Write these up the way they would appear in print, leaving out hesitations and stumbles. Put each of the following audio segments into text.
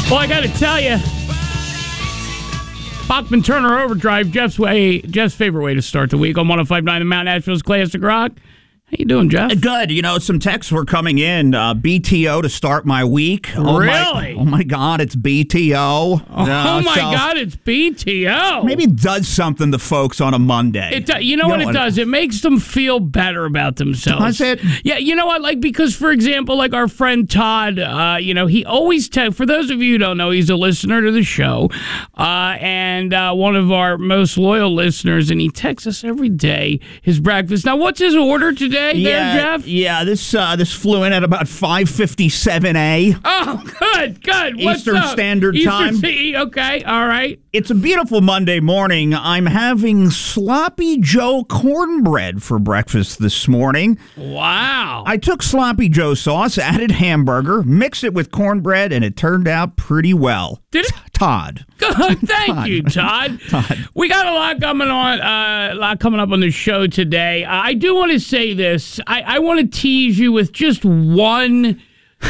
Well, I got to tell you, Bachman Turner Overdrive, Jeff's favorite way to start the week on 105.9 The Mount Nashville's Classic Rock. How you doing, Jeff? Good. You know, some texts were coming in. BTO to start my week. Really? Oh, my God, it's BTO. God, it's BTO. Maybe it does something to folks on a Monday. You know what it does? It makes them feel better about themselves. Does it? Yeah, you know what? Like, because, for example, like our friend Todd, he always for those of you who don't know, he's a listener to the show, and one of our most loyal listeners, and he texts us every day his breakfast. Now, what's his order today? There, Jeff? Yeah, this flew in at about 5:57 a. Oh, good. What's Eastern up? Standard Time. Okay, all right. It's a beautiful Monday morning. I'm having Sloppy Joe cornbread for breakfast this morning. Wow. I took Sloppy Joe sauce, added hamburger, mixed it with cornbread, and it turned out pretty well. Did it? Todd. Good. Thank you, Todd. We got a lot coming up on the show today. I do want to say this. I want to tease you with just one,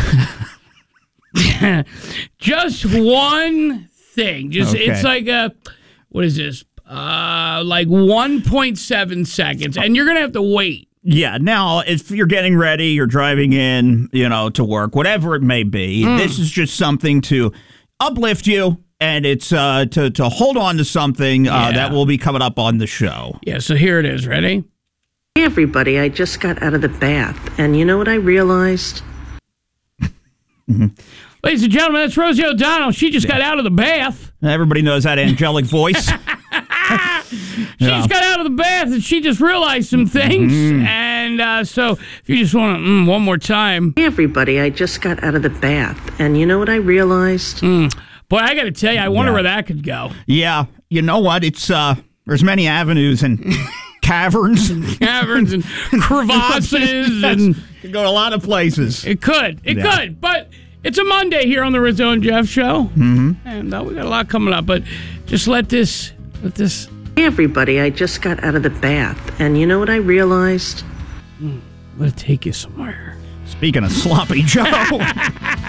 just one thing. Okay. It's like what is this? Like 1.7 seconds, and you're gonna have to wait. Yeah, now, if you're getting ready, you're driving in, to work, whatever it may be, this is just something to uplift you, and it's to hold on to something that will be coming up on the show. Yeah, so here it is. Ready? Hey, everybody, I just got out of the bath, and you know what I realized? Ladies and gentlemen, that's Rosie O'Donnell. She just got out of the bath. Everybody knows that angelic voice. She just got out of the bath and she just realized some things. And so if you just want to, one more time. Hey, everybody, I just got out of the bath, and you know what I realized? Boy, I got to tell you, I wonder where that could go. Yeah, you know what? It's there's many avenues and caverns and crevasses. And it could go a lot of places. It could. But it's a Monday here on the Rizzo and Jeff show. Mm-hmm. And we got a lot coming up. But just let this. Hey, everybody, I just got out of the bath, and you know what I realized? Let it take you somewhere. Speaking of Sloppy Joe.